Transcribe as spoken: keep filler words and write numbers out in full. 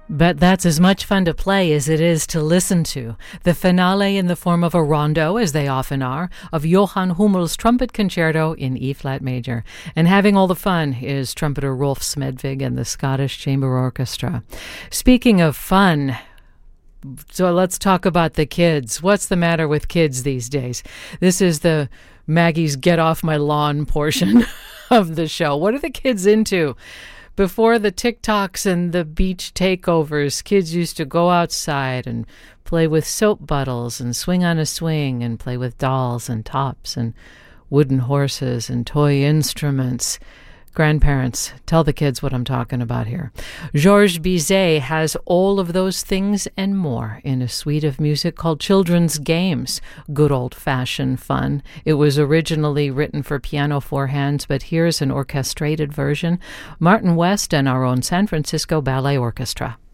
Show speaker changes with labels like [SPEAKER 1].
[SPEAKER 1] But that's as much fun to play as it is to listen to. The finale in the form of a rondo, as they often are, of Johann Hummel's Trumpet Concerto in E-flat major. And having all the fun is trumpeter Rolf Smedvig and the Scottish Chamber Orchestra. Speaking of fun, so let's talk about the kids. What's the matter with kids these days? This is the Maggie's Get Off My Lawn portion of the show. What are the kids into? Before the TikToks and the beach takeovers, kids used to go outside and play with soap bottles and swing on a swing and play with dolls and tops and wooden horses and toy instruments. Grandparents, tell the kids what I'm talking about here. Georges Bizet has all of those things and more in a suite of music called Children's Games. Good old-fashioned fun. It was originally written for piano four hands, but here's an orchestrated version. Martin West and our own San Francisco Ballet Orchestra.